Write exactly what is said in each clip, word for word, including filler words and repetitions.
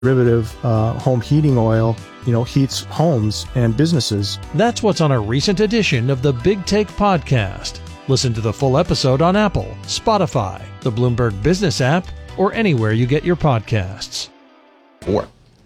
derivative uh, home heating oil, you know, heats homes and businesses. That's what's on a recent edition of the Big Take podcast. Listen to the full episode on Apple, Spotify, the Bloomberg Business app, or anywhere you get your podcasts. Four.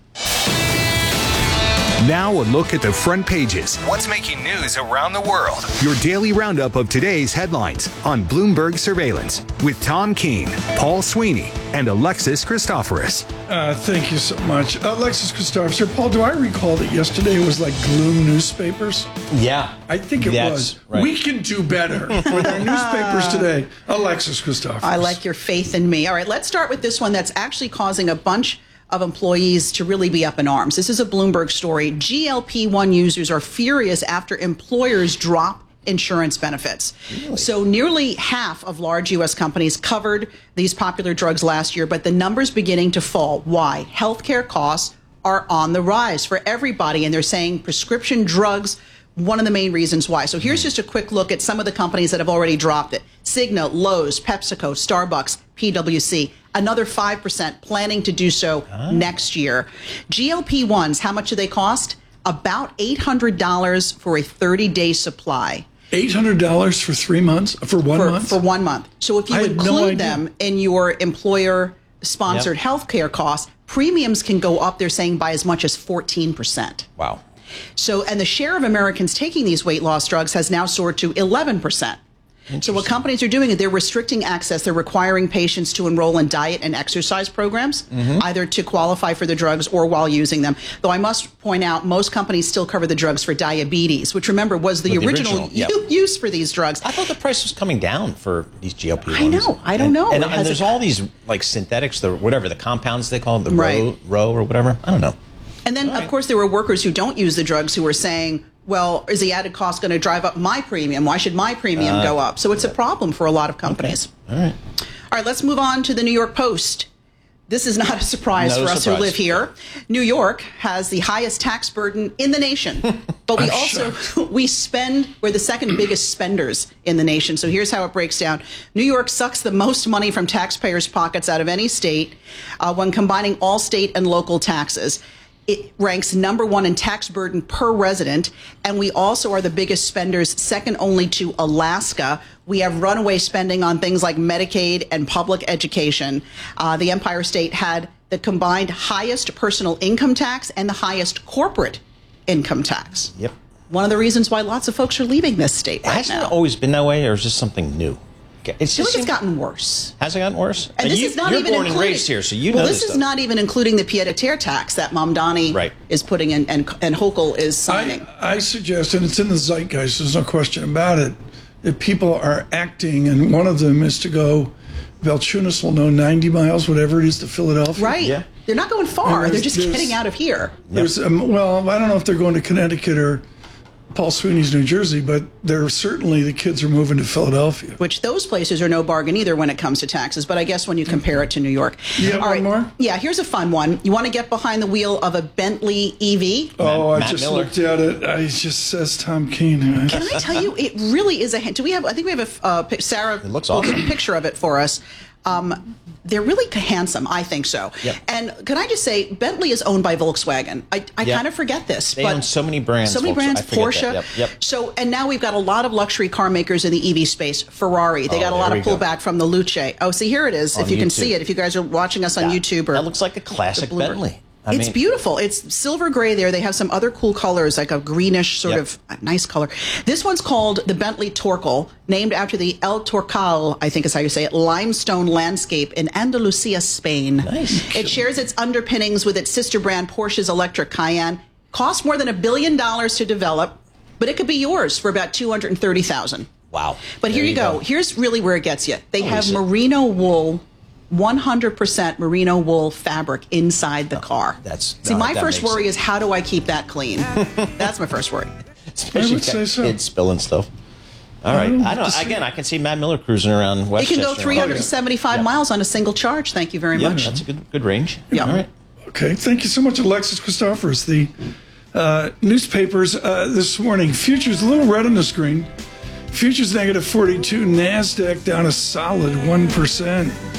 Now a look at the front pages. What's making news around the world? Your daily roundup of today's headlines on Bloomberg Surveillance with Tom Keene, Paul Sweeney, and Alexis Christoforous. Uh, thank you so much. Alexis Christoforous. Paul, do I recall that yesterday was like gloom newspapers? Yeah. I think it That's was. right. We can do better with our newspapers today. Alexis Christoforous. I like your faith in me. All right, let's start with this one that's actually causing a bunch of employees to really be up in arms. This is a Bloomberg story. G L P one users are furious after employers drop insurance benefits. Really? So nearly half of large U S companies covered these popular drugs last year, but the number's beginning to fall. Why? Healthcare costs are on the rise for everybody, and they're saying prescription drugs, one of the main reasons why. So here's just a quick look at some of the companies that have already dropped it. Cigna, Lowe's, PepsiCo, Starbucks, P W C, another five percent planning to do so ah. next year. G L P ones, how much do they cost? About eight hundred dollars for a thirty-day supply. eight hundred dollars for three months? For one for, month? For one month. So if you include no them in your employer-sponsored yep. health care costs, premiums can go up, they're saying, by as much as fourteen percent. Wow. So, and the share of Americans taking these weight loss drugs has now soared to eleven percent. So what companies are doing is they're restricting access. They're requiring patients to enroll in diet and exercise programs, mm-hmm. either to qualify for the drugs or while using them. Though I must point out, most companies still cover the drugs for diabetes, which, remember, was the, the original, original yep. use for these drugs. I thought the price was coming down for these G L P ones. I know. I don't know. And, and, and there's all these, like, synthetics, the whatever, the compounds they call them, the right. row, row or whatever. I don't know. And then, right. of course, there were workers who don't use the drugs who were saying, well, is the added cost going to drive up my premium? Why should my premium uh, go up? So it's a problem for a lot of companies. Okay. All right. All right, let's move on to the New York Post. This is not a surprise no for us surprise. who live here. New York has the highest tax burden in the nation. But we also, sure. we spend, we're the second biggest spenders in the nation. So here's how it breaks down. New York sucks the most money from taxpayers' pockets out of any state uh, when combining all state and local taxes. It ranks number one in tax burden per resident, and we also are the biggest spenders, second only to Alaska. We have runaway spending on things like Medicaid and public education. Uh, the Empire State had the combined highest personal income tax and the highest corporate income tax. Yep. One of the reasons why lots of folks are leaving this state right Hasn't now. it always been that way, or is this something new? It's just it's gotten worse. Has it gotten worse? And this you, is not you're even born including, and raised here, so you well, know this this is stuff. not even including the pied-à-terre tax that Mamdani right. is putting in and, and Hochul is signing. I, I suggest, and it's in the zeitgeist, there's no question about it, that people are acting, and one of them is to go, Valchunas will know, ninety miles, whatever it is, to Philadelphia. Right. Yeah. They're not going far. They're just getting out of here. There's, um, well, I don't know if they're going to Connecticut or Paul Sweeney's New Jersey, but they're certainly, the kids are moving to Philadelphia. Which those places are no bargain either when it comes to taxes, but I guess when you compare it to New York. You have All one right. more? Yeah, here's a fun one. You want to get behind the wheel of a Bentley E V? Oh, Matt, I Matt just Miller. looked at it. I, it just says Tom Keene. Can I tell you, it really is a hint. Do we have, I think we have a, uh, pic- Sarah It looks pulled awesome. a picture of it for us. Um, they're really handsome, I think so. Yep. And can I just say, Bentley is owned by Volkswagen. I, I Yep. kind of forget this. They but own so many brands. So many folks. brands, I forget Porsche. that. Yep. Yep. So, and now we've got a lot of luxury car makers in the E V space. Ferrari, they Oh, got a lot there of we go. pullback from the Luce. Oh, see, here it is, On if you can YouTube. see it, if you guys are watching us on That- YouTube. Or that looks like a classic the Bloomberg. Bentley. I It's mean- beautiful. It's silver gray there. They have some other cool colors, like a greenish sort Yep. of uh, nice color. This one's called the Bentley Torcal, named after the El Torcal, I think is how you say it, limestone landscape in Andalusia, Spain. Nice. It shares its underpinnings with its sister brand Porsche's electric Cayenne. Costs more than a billion dollars to develop, but it could be yours for about two hundred thirty thousand dollars. Wow. But here There you go. go. Here's really where it gets you. They Oh, have is it? merino wool, one hundred percent merino wool fabric inside the car. that's- See, no, my that first makes worry it- is how do I keep that clean? That's my first worry. Especially I would say so. kids spilling stuff. All right. I don't. Again, I can see Matt Miller cruising around It Westchester. can go three hundred seventy-five Yeah. miles on a single charge. Thank you very Yeah, much. that's a good good range. Yeah. All right. Okay, thank you so much, Alexis Christoforous. The uh, newspapers uh, this morning, futures a little red on the screen. Futures negative forty-two, NASDAQ down a solid one percent.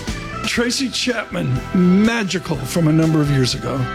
Tracy Chapman, magical from a number of years ago.